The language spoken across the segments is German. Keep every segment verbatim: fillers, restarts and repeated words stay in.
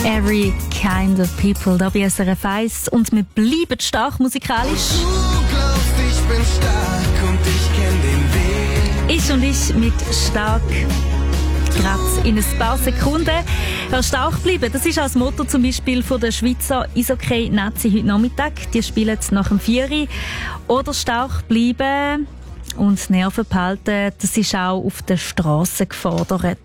Every Kind of People, da bei S R F eins. Und wir bleiben stark musikalisch. Und du glaubst, ich bin stark und ich kenn den Weg. Ich und ich mit stark. Gerade in ein paar Sekunden. Ja, stark bleiben, das ist auch das Motto zum Beispiel von der Schweizer Eishockey-Nazi heute Nachmittag. Die spielen nach dem Vieri. Oder stark bleiben und Nerven behalten, das ist auch auf der Straße gefordert.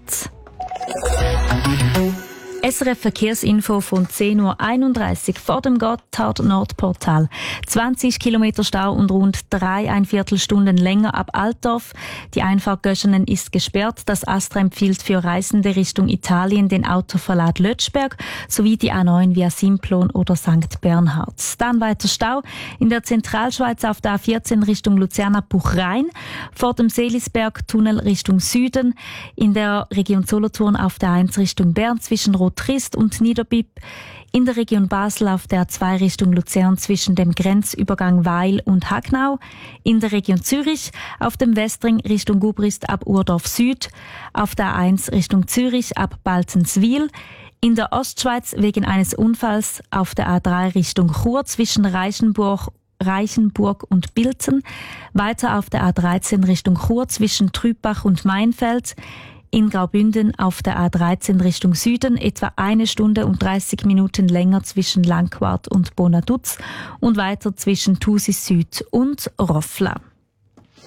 S R F Verkehrsinfo von zehn Uhr einunddreißig vor dem Gotthard-Nordportal. zwanzig Kilometer Stau und rund drei ein Viertelstunden länger ab Altdorf. Die Einfahrt Göschenen ist gesperrt. Das Astra empfiehlt für Reisende Richtung Italien den Autoverlad Lötschberg sowie die A neun via Simplon oder Sankt Bernhard. Dann weiter Stau in der Zentralschweiz auf der A vierzehn Richtung Luzerna-Buchrein, vor dem Seelisberg-Tunnel Richtung Süden, in der Region Solothurn auf der A eins Richtung Bern zwischen Trist und Niederbipp, in der Region Basel auf der A zwei Richtung Luzern zwischen dem Grenzübergang Weil und Hagnau, in der Region Zürich auf dem Westring Richtung Gubrist ab Urdorf Süd, auf der A eins Richtung Zürich ab Balzenswil, in der Ostschweiz wegen eines Unfalls auf der A drei Richtung Chur zwischen Reichenburg Reichenburg und Bilzen, weiter auf der A dreizehn Richtung Chur zwischen Trübach und Mainfeld, in Graubünden auf der A dreizehn Richtung Süden etwa eine Stunde und dreißig Minuten länger zwischen Langquart und Bonaduz und weiter zwischen Thusis Süd und Roffla.